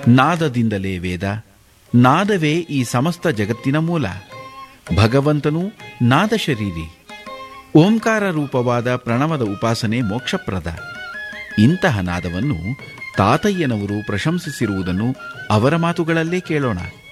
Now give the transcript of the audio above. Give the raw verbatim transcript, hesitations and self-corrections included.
ನಾದದಿಂದಲೇ ವೇದ, ನಾದವೇ ಈ ಸಮಸ್ತ ಜಗತ್ತಿನ ಮೂಲ. ಭಗವಂತನೂ ನಾದ ಶರೀರಿ. ಓಂಕಾರ ರೂಪವಾದ ಪ್ರಣವದ ಉಪಾಸನೆ ಮೋಕ್ಷಪ್ರದ. ಇಂತಹ ನಾದವನ್ನು ತಾತಯ್ಯನವರು ಪ್ರಶಂಸಿಸಿರುವುದನ್ನು ಅವರ ಮಾತುಗಳಲ್ಲೇ ಕೇಳೋಣ.